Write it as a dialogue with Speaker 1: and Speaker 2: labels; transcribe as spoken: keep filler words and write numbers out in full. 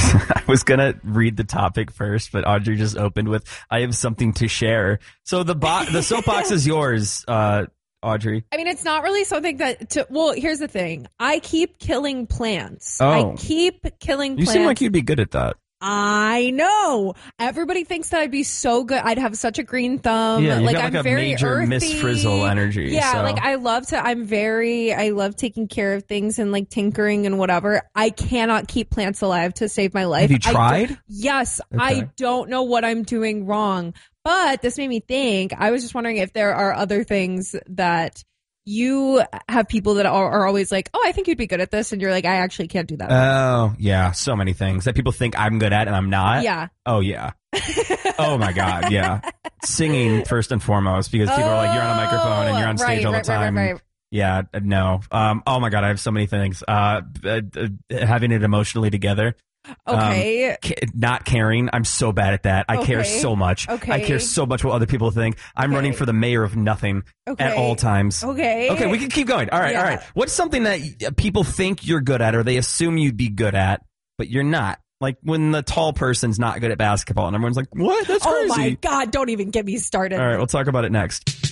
Speaker 1: I was going to read the topic first, but Audrey just opened with, I have something to share. So the bo- the soapbox is yours, uh, Audrey.
Speaker 2: I mean, it's not really something that, to, well, here's the thing. I keep killing plants.
Speaker 1: Oh.
Speaker 2: I keep killing
Speaker 1: You
Speaker 2: plants.
Speaker 1: seem like you'd be good at that.
Speaker 2: I know. Everybody thinks that I'd be so good. I'd have such a green thumb.
Speaker 1: Yeah, you
Speaker 2: like
Speaker 1: got
Speaker 2: I'm
Speaker 1: like a
Speaker 2: very
Speaker 1: major
Speaker 2: earthy.
Speaker 1: Miss Frizzle energy.
Speaker 2: Yeah,
Speaker 1: so.
Speaker 2: like I love to, I'm very, I love taking care of things and like tinkering and whatever. I cannot keep plants alive to save my life.
Speaker 1: Have you
Speaker 2: I
Speaker 1: tried?
Speaker 2: do- yes.
Speaker 1: Okay.
Speaker 2: I don't know what I'm doing wrong. But this made me think, I was just wondering if there are other things that you have people that are, are always like, oh, I think you'd be good at this. And you're like, I actually can't do that.
Speaker 1: Oh, yeah. So many things that people think I'm good at and I'm not.
Speaker 2: Yeah.
Speaker 1: Oh, yeah. Oh, my God. Yeah. Singing first and foremost, because people are like, you're on a microphone and you're on stage
Speaker 2: right,
Speaker 1: all the
Speaker 2: right, right,
Speaker 1: time.
Speaker 2: right, right.
Speaker 1: Yeah. No. Um, oh, my God. I have so many things. Uh, uh, uh, having it emotionally together.
Speaker 2: Okay.
Speaker 1: Um, ca- not caring. I'm so bad at that. I
Speaker 2: Okay.
Speaker 1: care so much.
Speaker 2: Okay.
Speaker 1: I care so much what other people think. I'm
Speaker 2: Okay.
Speaker 1: running for the mayor of nothing
Speaker 2: Okay.
Speaker 1: at all times.
Speaker 2: Okay.
Speaker 1: Okay, we can keep going. All right,
Speaker 2: Yeah.
Speaker 1: all right. What's something that y- people think you're good at or they assume you'd be good at, but you're not? Like when the tall person's not good at basketball and everyone's like, what? That's
Speaker 2: Oh
Speaker 1: crazy.
Speaker 2: my God, don't even get me started.
Speaker 1: All right, we'll talk about it next.